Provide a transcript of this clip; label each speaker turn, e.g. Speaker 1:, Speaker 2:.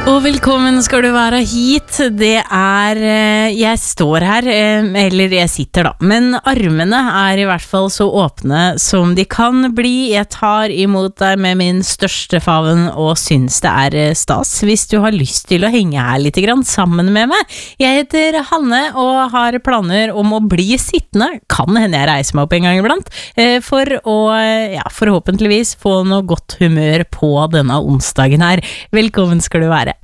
Speaker 1: Og velkommen skal du være hit. Det jeg står her, eller jeg sitter da, men armene I hvert fall så åpne som de kan bli. Jeg tar imot deg med min største favn og synes det stas hvis du har lyst til å henge her litt grann sammen med meg. Jeg heter Hanne og har planer om å bli sittende. Kan hende jeg reiser meg opp en gang iblant, for å forhåpentligvis få noe godt humør på denne onsdagen her. Velkommen skal du være.